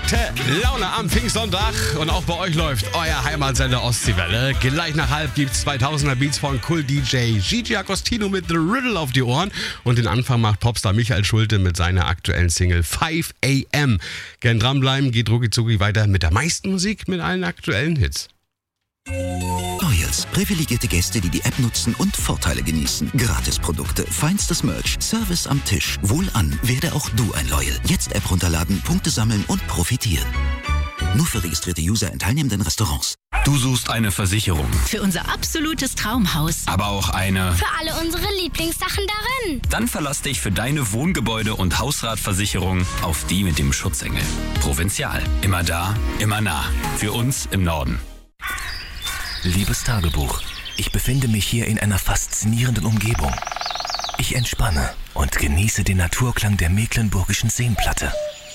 Gute Laune am Pfingstsonntag und auch bei euch läuft euer Heimatsender Ostseewelle. Gleich nach halb gibt's 2000er Beats von Cool-DJ Gigi Agostino mit The Riddle auf die Ohren und den Anfang macht Popstar Michael Schulte mit seiner aktuellen Single 5 AM. Gern dranbleiben, geht rucki weiter mit der meisten Musik mit allen aktuellen Hits. Royals. Privilegierte Gäste, die die App nutzen und Vorteile genießen. Gratisprodukte, feinstes Merch, Service am Tisch. Wohlan, werde auch du ein Loyal. Jetzt App runterladen, Punkte sammeln und profitieren. Nur für registrierte User in teilnehmenden Restaurants. Du suchst eine Versicherung. Für unser absolutes Traumhaus. Aber auch eine... Für alle unsere Lieblingssachen darin. Dann verlass dich für deine Wohngebäude- und Hausratversicherung auf die mit dem Schutzengel. Provinzial. Immer da, immer nah. Für uns im Norden. Liebes Tagebuch, ich befinde mich hier in einer faszinierenden Umgebung. Ich entspanne und genieße den Naturklang der Mecklenburgischen Seenplatte.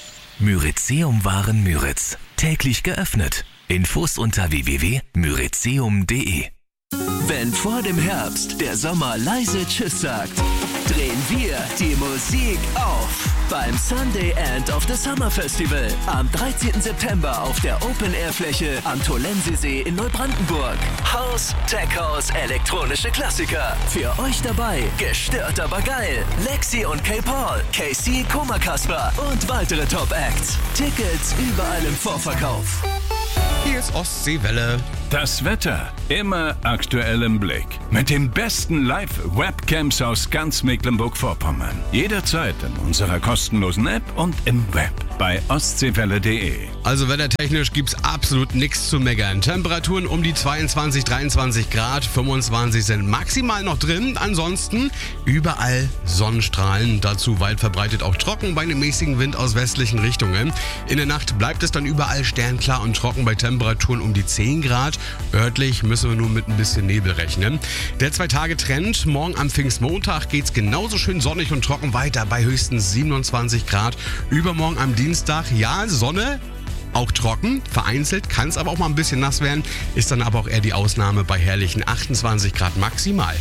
Myrizeum Müritz. Täglich geöffnet. Infos unter www.myrizeum.de. Wenn vor dem Herbst der Sommer leise Tschüss sagt, drehen wir die Musik auf. Beim Sunday End of the Summer Festival am 13. September auf der Open-Air-Fläche am Tolensisee in Neubrandenburg. House, Tech House, elektronische Klassiker. Für euch dabei, gestört aber geil. Lexi und K-Paul, KC, Koma Kasper und weitere Top-Acts. Tickets überall im Vorverkauf. Hier ist Ostseewelle. Das Wetter immer aktuell im Blick. Mit den besten Live-Webcams aus ganz Mecklenburg-Vorpommern. Jederzeit in unserer kostenlosen App und im Web bei ostseewelle.de. Also wettertechnisch gibt's absolut nichts zu meckern. Temperaturen um die 22, 23 Grad, 25 sind maximal noch drin. Ansonsten überall Sonnenstrahlen. Dazu weit verbreitet auch trocken bei einem mäßigen Wind aus westlichen Richtungen. In der Nacht bleibt es dann überall sternklar und trocken bei Temperaturen um die 10 Grad. Örtlich müssen wir nur mit ein bisschen Nebel rechnen. Der 2-Tage-Trend. Morgen am Pfingstmontag geht's genauso schön sonnig und trocken weiter bei höchstens 27 Grad. Übermorgen am Dienstag, ja, Sonne. Auch trocken, vereinzelt, kann es aber auch mal ein bisschen nass werden, ist dann aber auch eher die Ausnahme bei herrlichen 28 Grad maximal.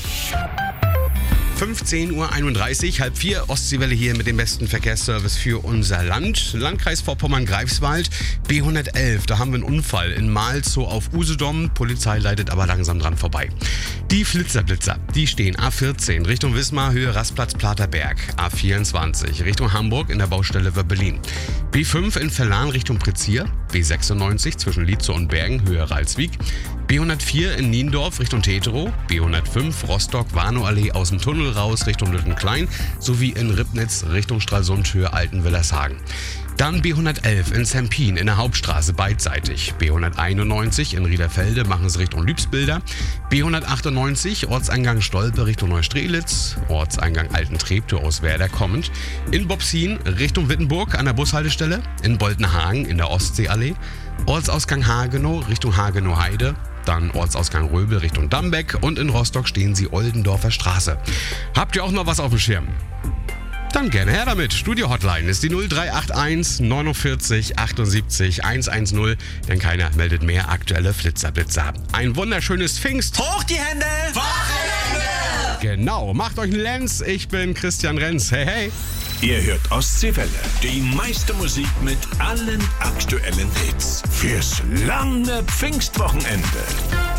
15:31 Uhr, 3:30, Ostseewelle hier mit dem besten Verkehrsservice für unser Land. Landkreis Vorpommern-Greifswald, B111, da haben wir einen Unfall in Malzow auf Usedom. Polizei leitet aber langsam dran vorbei. Die Flitzer, die stehen A14 Richtung Wismar, Höhe Rastplatz Platerberg. A24 Richtung Hamburg in der Baustelle Wöbbelin. B5 in Verlan Richtung Prezier. B96 zwischen Lietzow und Bergen, Höhe Ralswiek. B104 in Niendorf Richtung Teterow, B105 Rostock-Warnow-Allee aus dem Tunnel raus Richtung Lüttenklein sowie in Ribnitz Richtung Stralsund, Höhe Altenwillershagen. Dann B111 in Sempin in der Hauptstraße beidseitig. B191 in Riederfelde machen es Richtung Lübsbilder. B198 Ortseingang Stolpe Richtung Neustrelitz. Ortseingang Altentreptow aus Werder kommend. In Bobsin Richtung Wittenburg an der Bushaltestelle. In Boltenhagen in der Ostseeallee. Ortsausgang Hagenow Richtung Hagenow-Heide. Dann Ortsausgang Röbel Richtung Dambeck. Und in Rostock stehen sie Oldendorfer Straße. Habt ihr auch noch was auf dem Schirm? Dann gerne her damit. Studio-Hotline ist die 0381 49 78 110, denn keiner meldet mehr aktuelle Flitzerblitzer. Ein wunderschönes Pfingst. Hoch die Hände! Wochenende! Genau, macht euch einen Lenz. Ich bin Christian Renz. Hey, hey. Ihr hört Ostseewelle, die meiste Musik mit allen aktuellen Hits. Fürs lange Pfingstwochenende.